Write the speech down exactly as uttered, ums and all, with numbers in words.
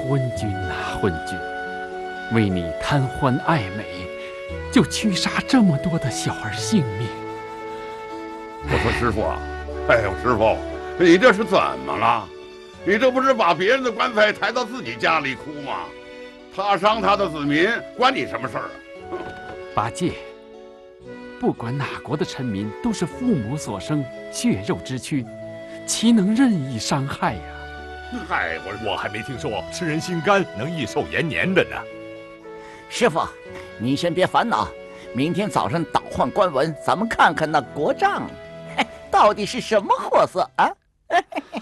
昏君呐，昏君，为你贪欢爱美，就屈杀这么多的小儿性命。 我说师傅啊，哎呦师傅，你这是怎么了？你这不是把别人的棺材抬到自己家里哭吗？他伤他的子民，关你什么事儿啊？ 八戒，不管哪国的臣民，都是父母所生，血肉之躯，岂能任意伤害呀？ 嗨， 我我还没听说吃人心肝能益寿延年的呢。 师傅，你先别烦恼，明天早上倒换官文，咱们看看那国丈，到底是什么货色啊？